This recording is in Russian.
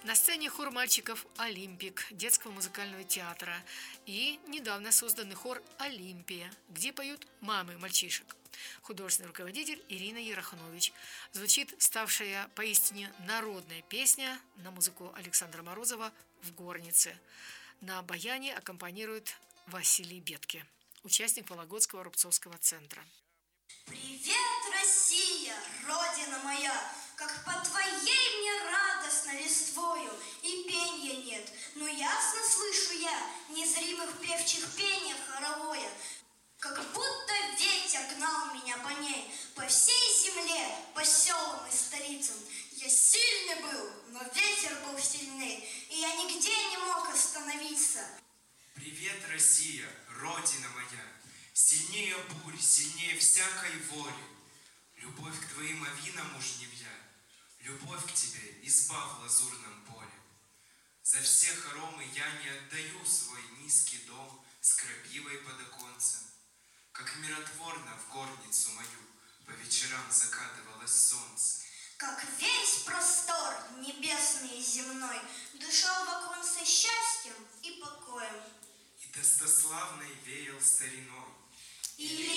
На сцене хор мальчиков «Олимпик» детского музыкального театра и недавно созданный хор «Олимпия», где поют мамы мальчишек. Художественный руководитель Ирина Ерохнович. Звучит ставшая поистине народная песня на музыку Александра Морозова «В горнице». На баяне аккомпанирует Василий Бетке, участник Вологодского Рубцовского центра. Привет, Россия, Родина моя, как по твоей мне радостно листвою, и пенья нет, но ясно слышу я незримых певчих пения хоровое, как будто ветер гнал меня по ней, по всей земле, по селам и столицам. Я сильный был, но ветер был сильней, и я нигде не мог остановиться. Привет, Россия, Родина моя, сильнее бурь, сильнее всякой воли. Любовь к твоим овинам мужневья, любовь к тебе изба в лазурном поле. За все хоромы я не отдаю свой низкий дом с крапивой под оконцем. Как миротворно в горницу мою по вечерам закатывалось солнце. Как весь простор небесный и земной дышал в оконце счастьем и покоем. И достославной веял стариной. Или